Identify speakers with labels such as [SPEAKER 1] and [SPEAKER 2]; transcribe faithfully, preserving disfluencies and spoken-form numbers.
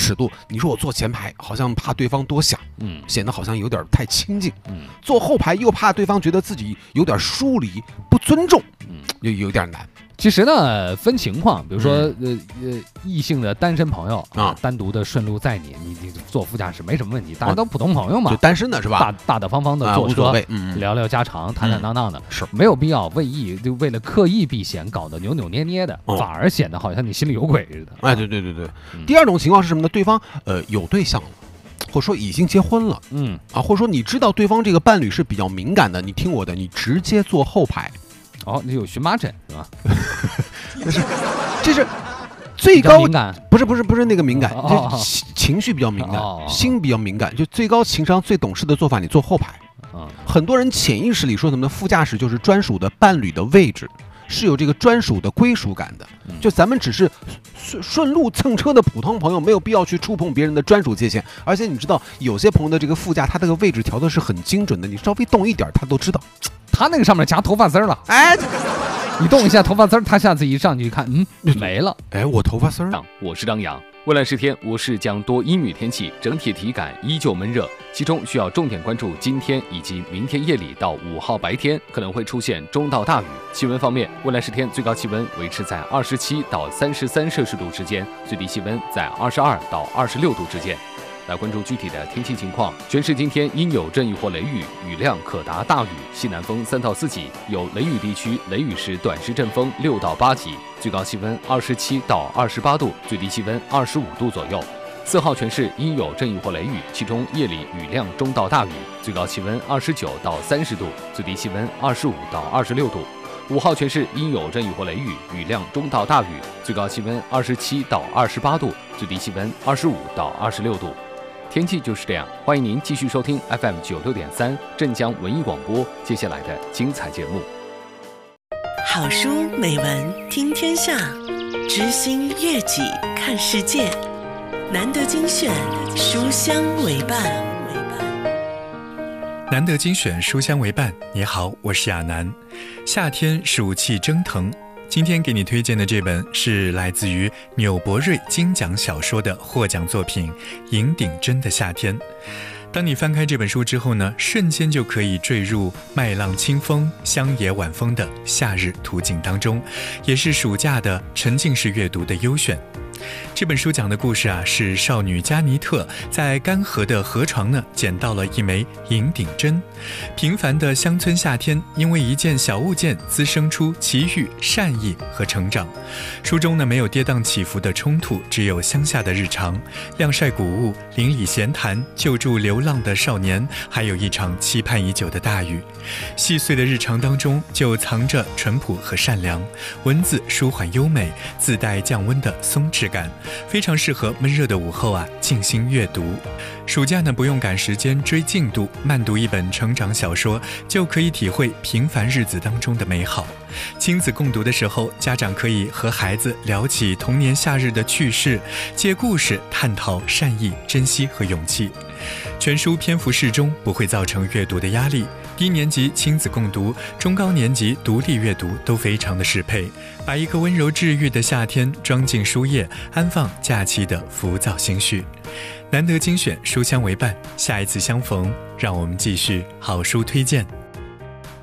[SPEAKER 1] 尺度。你说我坐前排，好像怕对方多想，嗯，显得好像有点太亲近，嗯，坐后排又怕对方觉得自己有点疏离、不尊重，嗯，又有点难。
[SPEAKER 2] 其实呢，分情况，比如说，嗯、呃呃，异性的单身朋友啊，单独的顺路载你，你你坐副驾驶没什么问题，大家都普通朋友嘛，
[SPEAKER 1] 就单身的是吧？
[SPEAKER 2] 大大大方方的坐车，
[SPEAKER 1] 啊嗯、
[SPEAKER 2] 聊聊家常，坦坦荡荡的，
[SPEAKER 1] 嗯、是
[SPEAKER 2] 没有必要为意就为了刻意避嫌，搞得扭扭捏捏的，哦、反而显得好像你心里有鬼似的。
[SPEAKER 1] 哎，对对对对。嗯、第二种情况是什么呢？对方呃有对象了。或者说已经结婚了，嗯啊，或者说你知道对方这个伴侣是比较敏感的，你听我的，你直接坐后排。
[SPEAKER 2] 哦，你有荨麻疹是吧？
[SPEAKER 1] 这是，这是最高
[SPEAKER 2] 敏感，
[SPEAKER 1] 不是不是不是那个敏感，
[SPEAKER 2] 哦
[SPEAKER 1] 这情绪比较敏感，哦、心比较敏感，就最高情商、最懂事的做法，你坐后排。哦、很多人潜意识里说什么呢？副驾驶就是专属的伴侣的位置。是有这个专属的归属感的，就咱们只是顺顺路蹭车的普通朋友，没有必要去触碰别人的专属界限。而且你知道，有些朋友的这个副驾，他这个位置调的是很精准的，你稍微动一点，他都知道。
[SPEAKER 2] 他那个上面夹头发丝了，
[SPEAKER 1] 哎，
[SPEAKER 2] 你动一下头发丝，他下次一上去看，嗯，没了。
[SPEAKER 1] 哎，我头发丝儿。
[SPEAKER 3] 我是张扬。未来十天，我市将多阴雨天气，整体体感依旧闷热，其中需要重点关注今天以及明天夜里到五号白天可能会出现中到大雨。气温方面，未来十天最高气温维持在二十七到三十三摄氏度之间，最低气温在二十二到二十六度之间。来关注具体的天气情况，全市今天应有阵雨或雷雨，雨量可达大雨，西南风三到四级，有雷雨地区雷雨时短时阵风六到八级，最高气温二十七到二十八度，最低气温二十五度左右。四号全市应有阵雨或雷雨，其中夜里雨量中到大雨，最高气温二十九到三十度，最低气温二十五到二十六度。五号全市应有阵雨或雷雨，雨量中到大雨，最高气温二十七到二十八度，最低气温二十五到二十六度。天气就是这样，欢迎您继续收听 F M 九六点三镇江文艺广播接下来的精彩节目。
[SPEAKER 4] 好书美文听天下，知心悦己看世界，难得精选，书香为伴。
[SPEAKER 5] 难得精选，书香为伴。你好，我是亚楠。夏天暑气蒸腾，今天给你推荐的这本是来自于纽伯瑞金奖小说的获奖作品《银顶针的夏天》。当你翻开这本书之后呢，瞬间就可以坠入麦浪清风、乡野晚风的夏日图景当中，也是暑假的沉浸式阅读的优选。这本书讲的故事啊，是少女加尼特在干涸的河床呢捡到了一枚银顶针。平凡的乡村夏天，因为一件小物件滋生出奇遇、善意和成长。书中呢没有跌宕起伏的冲突，只有乡下的日常，晾晒谷物、邻里闲谈、救助流浪的少年，还有一场期盼已久的大雨。细碎的日常当中就藏着淳朴和善良，文字舒缓优美，自带降温的松弛感，非常适合闷热的午后啊静心阅读。暑假呢不用赶时间追进度，慢读一本成长小说就可以体会平凡日子当中的美好。亲子共读的时候，家长可以和孩子聊起童年夏日的趣事，借故事探讨善意、珍惜和勇气。全书篇幅适中，不会造成阅读的压力。低年级亲子共读，中高年级独立阅读都非常的适配，把一个温柔治愈的夏天装进书页，安放假期的浮躁心绪。难得精选，书香为伴，下一次相逢，让我们继续好书推荐。